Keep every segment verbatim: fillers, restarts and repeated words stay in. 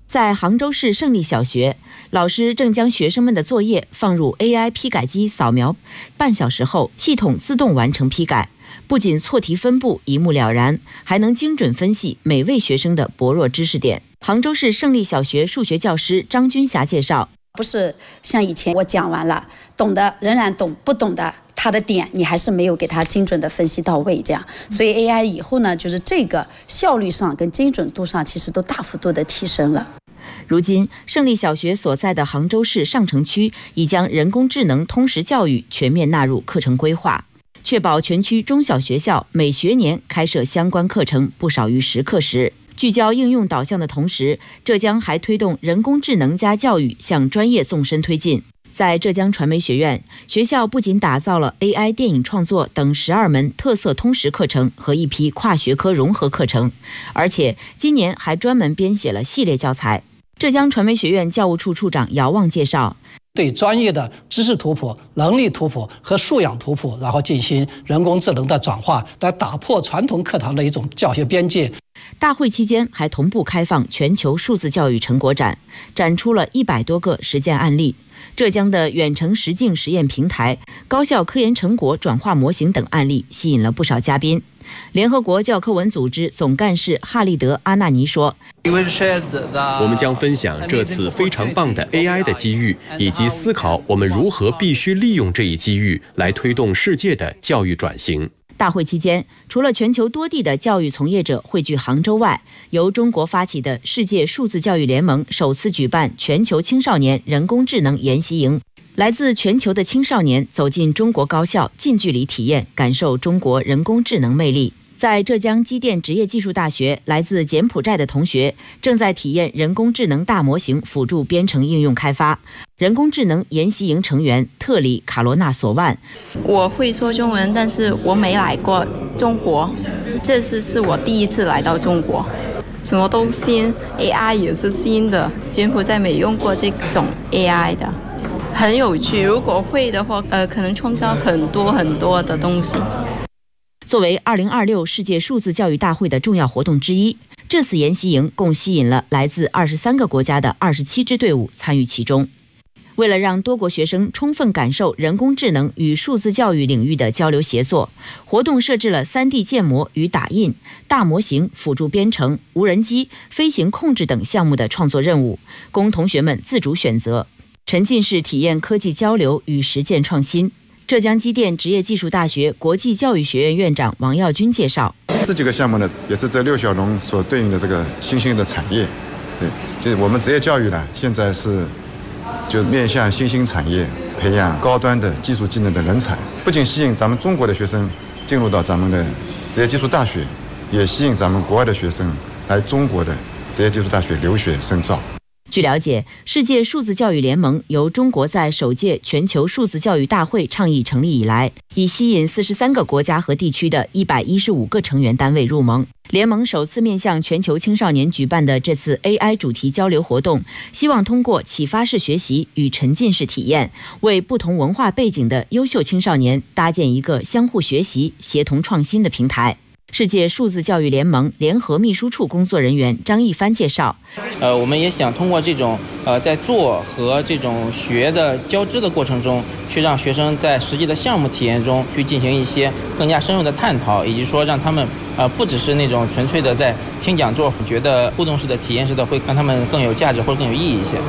在杭州市胜利小学，老师正将学生们的作业放入 A I 批改机扫描，半小时后系统自动完成批改，不仅错题分布一目了然，还能精准分析每位学生的薄弱知识点。杭州市胜利小学数学教师张军霞介绍， 不是像以前我讲完了，懂的仍然懂，不懂的它的点你还是没有给它精准的分析到位，这样，所以 A I 以后呢，就是这个效率上跟精准度上其实都大幅度的提升了。 如今，胜利小学所在的杭州市上城区已将人工智能通识教育全面纳入课程规划，确保全区中小学校每学年开设相关课程不少于十课时。聚焦应用导向的同时，浙江还推动人工智能加教育向专业纵深推进。在浙江传媒学院，学校不仅打造了 A I 电影创作等十二门特色通识课程和一批跨学科融合课程，而且今年还专门编写了系列教材。浙江传媒学院教务处处长姚旺介绍， 对专业的知识图谱、能力图谱和素养图谱，然后进行人工智能的转化，来打破传统课堂的一种教学边界。 大会期间还同步开放全球数字教育成果展，展出了一百多个实践案例。浙江的远程实境实验平台、高校科研成果转化模型等案例吸引了不少嘉宾。联合国教科文组织总干事哈利德·阿纳尼说， 我们将分享这次非常棒的 A I 的机遇，以及思考我们如何必须利用这一机遇来推动世界的教育转型。 大会期间，除了全球多地的教育从业者汇聚杭州外，由中国发起的世界数字教育联盟首次举办全球青少年人工智能研习营。来自全球的青少年走进中国高校，近距离体验感受中国人工智能魅力。在浙江机电职业技术大学，来自柬埔寨的同学正在体验人工智能大模型辅助编程应用开发。人工智能研习营成员特里卡罗纳索万， 我会说中文，但是我没来过中国，这次是我第一次来到中国，什么都新 ，A I 也是新的，柬埔寨没用过这种 A I 的，很有趣。如果会的话，呃，可能创造很多很多的东西。 作为二零二六世界数字教育大会的重要活动之一，这次研习营共吸引了来自二十三个国家的二十七支队伍参与其中。为了让多国学生充分感受人工智能与数字教育领域的交流协作，活动设置了 三 D 建模与打印、大模型辅助编程、无人机、飞行控制等项目的创作任务，供同学们自主选择，沉浸式体验科技交流与实践创新。浙江机电职业技术大学国际教育学院院长王耀军介绍， 这几个项目呢，也是这六小龙所对应的这个新兴的产业。对，就是我们职业教育呢，现在是就面向新兴产业，培养高端的技术技能的人才，不仅吸引咱们中国的学生进入到咱们的职业技术大学，也吸引咱们国外的学生来中国的职业技术大学留学深造。 据了解，世界数字教育联盟由中国在首届全球数字教育大会倡议成立以来，已吸引四十三个国家和地区的一百一十五个成员单位入盟。联盟首次面向全球青少年举办的这次 A I 主题交流活动，希望通过启发式学习与沉浸式体验，为不同文化背景的优秀青少年搭建一个相互学习、协同创新的平台。世界数字教育联盟联合秘书处工作人员张一帆介绍， 呃，我们也想通过这种呃在做和这种学的交织的过程中，去让学生在实际的项目体验中去进行一些更加深入的探讨，以及说让他们呃不只是那种纯粹的在听讲座，觉得互动式的体验式的会让他们更有价值或者更有意义一些。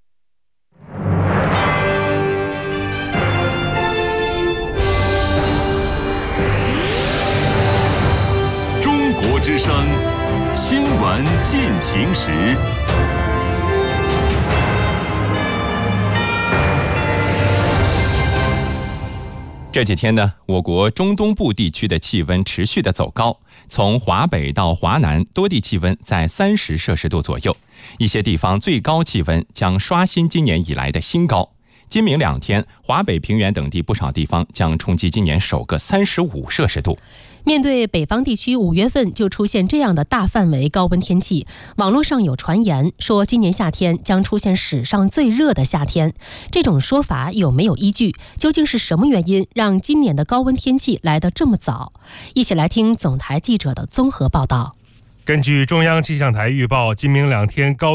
之声新闻进行时。 这几天呢，我国中东部地区的气温持续的走高，从华北到华南，多地气温在三十摄氏度左右，一些地方最高气温将刷新今年以来的新高。今明两天，华北平原等地不少地方将冲击今年首个三十五摄氏度。 面对北方地区五月份就出现这样的大范围高温天气，网络上有传言说今年夏天将出现史上最热的夏天，这种说法有没有依据？究竟是什么原因让今年的高温天气来得这么早？一起来听总台记者的综合报道。 根据中央气象台预报，今明两天高